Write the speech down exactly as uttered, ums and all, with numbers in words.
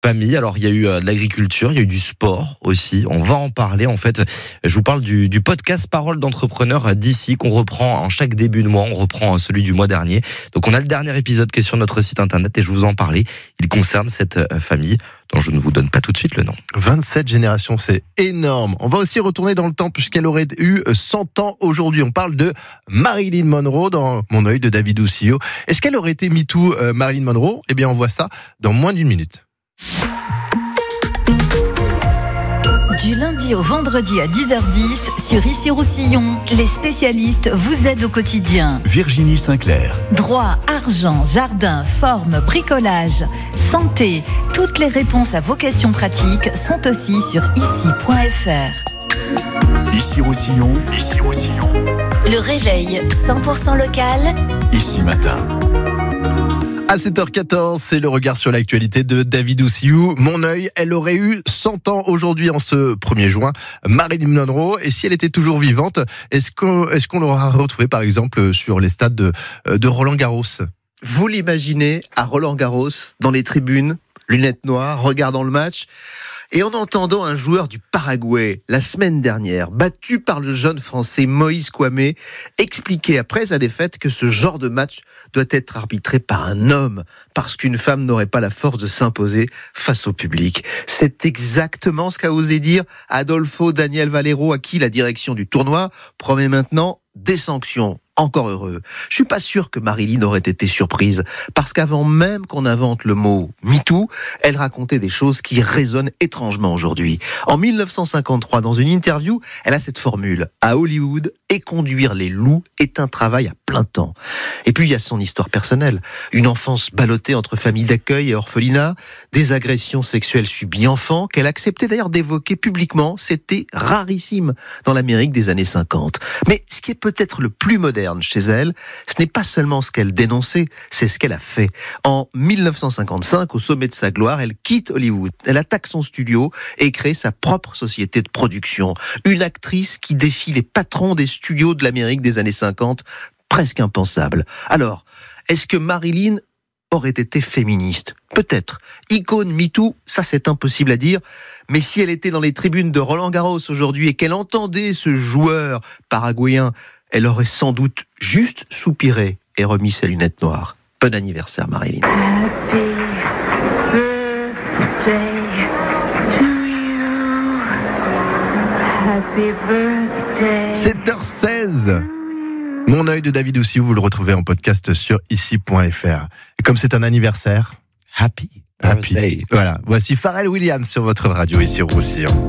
famille. Alors il y a eu de l'agriculture, il y a eu du sport aussi. On va en parler. En fait, je vous parle du, du podcast Parole d'entrepreneur d'ici qu'on reprend en chaque début de mois. On reprend celui du mois dernier. Donc on a le dernier épisode qui est sur notre site internet et je vous en parlais. Il concerne cette famille dont je ne vous donne pas tout de suite le nom. vingt-sept générations, c'est énorme. On va aussi retourner dans le temps puisqu'elle aurait eu cent ans aujourd'hui. On parle de Marilyn Monroe dans Mon œil de David Ossio. Est-ce qu'elle aurait été MeToo, euh, Marilyn Monroe ? Eh bien, on voit ça dans moins d'une minute. Du lundi au vendredi à dix heures dix, sur Ici Roussillon, les spécialistes vous aident au quotidien. Virginie Sinclair. Droit, argent, jardin, forme, bricolage, santé, toutes les réponses à vos questions pratiques sont aussi sur ici point f r. Ici Roussillon, Ici Roussillon. Le réveil cent pour cent local. Ici Matin. À sept heures quatorze, c'est le regard sur l'actualité de David Ossio. Mon œil, elle aurait eu cent ans aujourd'hui en ce premier juin. Marilyn Monroe, et si elle était toujours vivante, est-ce qu'on, est-ce qu'on l'aura retrouvée par exemple sur les stades de, de Roland-Garros ? Vous l'imaginez à Roland-Garros, dans les tribunes, lunettes noires, regardant le match, et en entendant un joueur du Paraguay, la semaine dernière, battu par le jeune Français Moïse Kouamé, expliquer après sa défaite que ce genre de match doit être arbitré par un homme, parce qu'une femme n'aurait pas la force de s'imposer face au public. C'est exactement ce qu'a osé dire Adolfo Daniel Valero, à qui la direction du tournoi promet maintenant des sanctions. Encore heureux. Je suis pas sûr que Marilyn aurait été surprise, parce qu'avant même qu'on invente le mot MeToo, elle racontait des choses qui résonnent étrangement aujourd'hui. En dix-neuf cent cinquante-trois, dans une interview, elle a cette formule. À Hollywood, éconduire les loups est un travail à plein temps. Et puis il y a son histoire personnelle. Une enfance ballottée entre famille d'accueil et orphelinat, des agressions sexuelles subies enfant, qu'elle acceptait d'ailleurs d'évoquer publiquement. C'était rarissime dans l'Amérique des années cinquante. Mais ce qui est peut-être le plus moderne chez elle, ce n'est pas seulement ce qu'elle dénonçait, c'est ce qu'elle a fait. En dix-neuf cent cinquante-cinq, au sommet de sa gloire, elle quitte Hollywood. Elle attaque son studio et crée sa propre société de production. Une actrice qui défie les patrons des studios de l'Amérique des années cinquante, presque impensable. Alors, est-ce que Marilyn aurait été féministe ? Peut-être. Icône MeToo, ça c'est impossible à dire. Mais si elle était dans les tribunes de Roland-Garros aujourd'hui et qu'elle entendait ce joueur paraguayen, elle aurait sans doute juste soupiré et remis ses lunettes noires. Bon anniversaire, Marilyn. Happy birthday to you. Happy birthday. sept heures seize. Mon œil de David Ossio, vous le retrouvez en podcast sur ici point f r. Et comme c'est un anniversaire, Happy happy. birthday. Voilà, voici Pharrell Williams sur votre radio ici Roussillon.